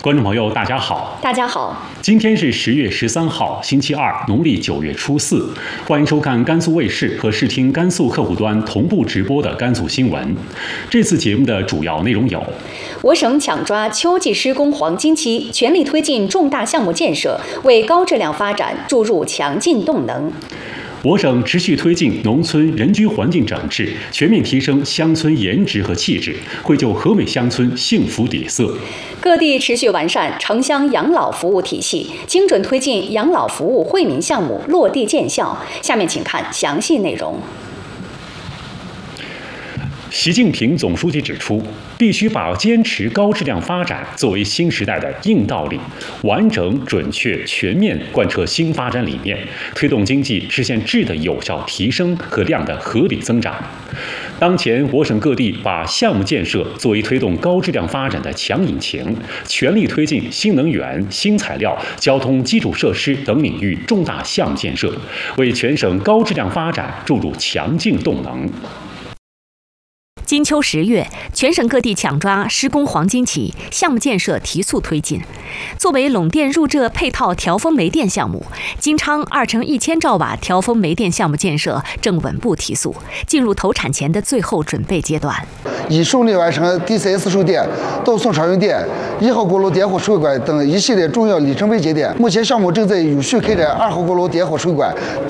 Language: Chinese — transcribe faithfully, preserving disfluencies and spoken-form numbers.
观众朋友，大家好！ 大家好， 今天是十月十三号，星期二，农历九月初四。欢迎收看甘肃卫视和视听甘肃客户端同步直播的甘肃新闻。这次节目的主要内容有： 我省抢抓秋季施工黄金期，全力推进重大项目建设，为高质量发展注入强劲动能。 我省持续推进农村人居环境整治，全面提升乡村颜值和气质，绘就和美乡村幸福底色。 各地持续完善城乡养老服务体系，精准推进养老服务惠民项目落地见效。下面请看详细内容。 习近平总书记指出，必须把坚持高质量发展作为新时代的硬道理，完整、准确、全面贯彻新发展理念，推动经济实现质的有效提升和量的合理增长。当前，我省各地把项目建设作为推动高质量发展的强引擎，全力推进新能源、新材料、交通基础设施等领域重大项目建设，为全省高质量发展注入强劲动能。 金秋十月，全省各地抢抓施工黄金期，项目建设提速推进。作为陇电入浙配套调峰煤电项目，金昌二乘一千兆瓦调峰煤电项目建设正稳步提速，进入投产前的最后准备阶段。 已顺利完成 D C S 售电、到送常用电、一号锅炉点火水管等一系列重要里程碑节点。目前项目正在有序开展二号锅炉点火水管